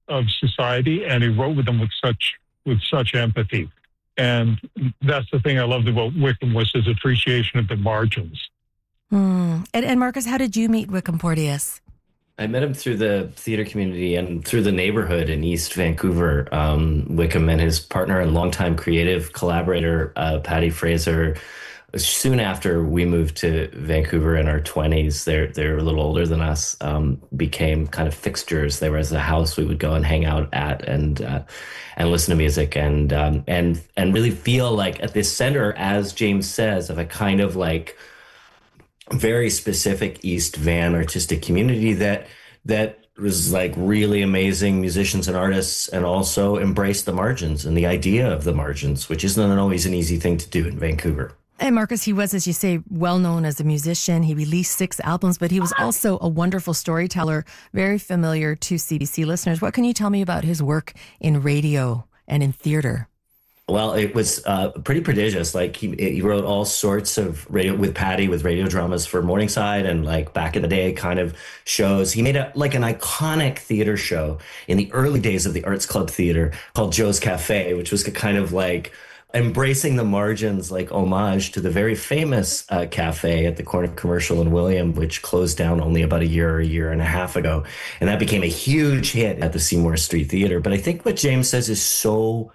of society, and he wrote with them with such empathy. And that's the thing I loved about Wickham, was his appreciation of the margins. And Marcus, how did you meet Wickham Porteous? I met him through the theater community and through the neighborhood in East Vancouver. Wickham and his partner and longtime creative collaborator, Patty Fraser, soon after we moved to Vancouver in our 20s, they're a little older than us, became kind of fixtures. There was a house we would go and hang out at and listen to music and really feel like at the center, as James says, of a kind of like very specific East Van artistic community that was like really amazing musicians and artists, and also embraced the margins and the idea of the margins, which isn't always an easy thing to do in Vancouver. And Marcus, he was, as you say, well known as a musician. He released 6 albums, but he was also a wonderful storyteller, very familiar to CBC listeners. What can you tell me about his work in radio and in theater? Well, it was pretty prodigious. Like he wrote all sorts of radio with Patty, with radio dramas for Morningside, and like back in the day kind of shows. He made an iconic theater show in the early days of the Arts Club Theater called Joe's Cafe, which was kind of like embracing the margins, like homage to the very famous cafe at the corner Commercial in William, which closed down only about a year and a half ago. And that became a huge hit at the Seymour Street Theater. But I think what James says is so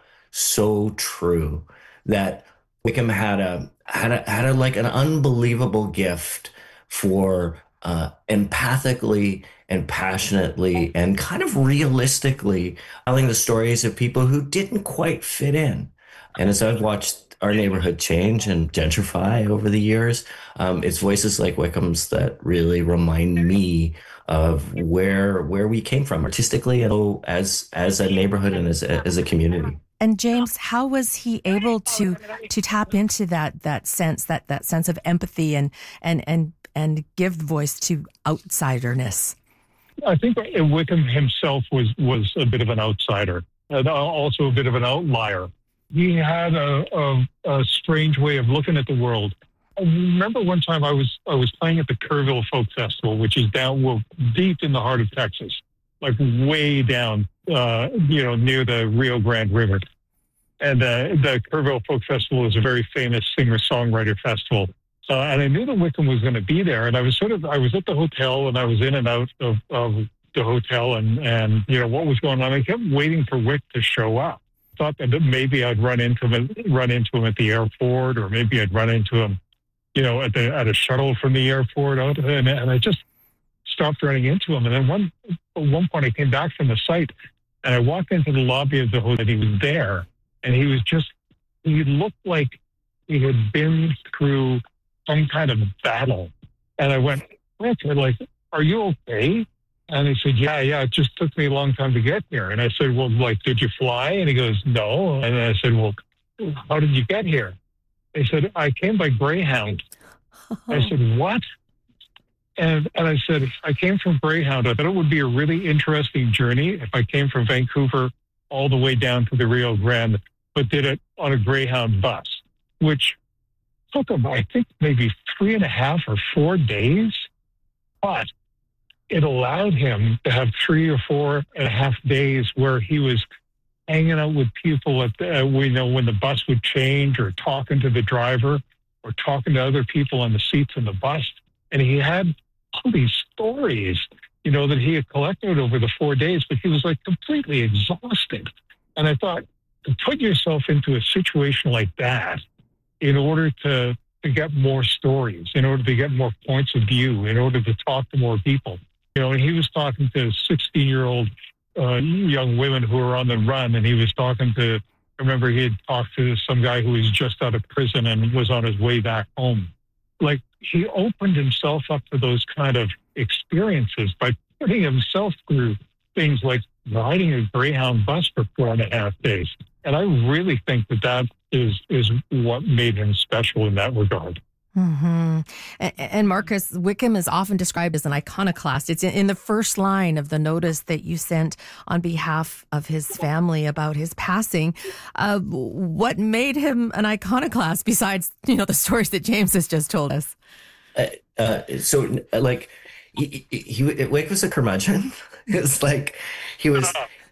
true, that Wickham had like an unbelievable gift for empathically and passionately and kind of realistically telling the stories of people who didn't quite fit in. And as I've watched our neighborhood change and gentrify over the years, it's voices like Wickham's that really remind me of where we came from artistically and as a neighborhood and as a community. And James, how was he able to tap into that sense of empathy and give voice to outsiderness? I think Wickham himself was a bit of an outsider, also a bit of an outlier. He had a strange way of looking at the world. I remember one time I was playing at the Kerrville Folk Festival, which is down deep in the heart of Texas, like way down, near the Rio Grande River. And the Kerrville Folk Festival is a very famous singer-songwriter festival. And I knew that Wickham was going to be there. And I was at the hotel, and I was in and out of the hotel, and what was going on. I kept waiting for Wick to show up. Thought that maybe I'd run into him at the airport, or maybe I'd run into him, at a shuttle from the airport out, and I just stopped running into him. And then at one point I came back from the site, and I walked into the lobby of the hotel, and he was there, and he looked like he had been through some kind of battle. And I went, Rick, are you okay? And he said, yeah, it just took me a long time to get here. And I said, well, did you fly? And he goes, no. And I said, well, how did you get here? He said, I came by Greyhound. I said, what? And I said, I came from Greyhound. I thought it would be a really interesting journey if I came from Vancouver all the way down to the Rio Grande, but did it on a Greyhound bus, which took him, I think, maybe 3.5 or 4 days. But it allowed him to have 3 or 4.5 days where he was hanging out with people when the bus would change, or talking to the driver, or talking to other people on the seats in the bus. And he had all these stories, that he had collected over the 4 days, but he was completely exhausted. And I thought, to put yourself into a situation like that in order to get more stories, in order to get more points of view, in order to talk to more people. And he was talking to 16-year-old young women who were on the run, and he was talking to, I remember he had talked to some guy who was just out of prison and was on his way back home. He opened himself up to those kind of experiences by putting himself through things like riding a Greyhound bus for 4.5 days. And I really think that is what made him special in that regard. Mm-hmm. And Marcus, Wickham is often described as an iconoclast. It's in the first line of the notice that you sent on behalf of his family about his passing. What made him an iconoclast besides, the stories that James has just told us? Wick was a curmudgeon. It's he was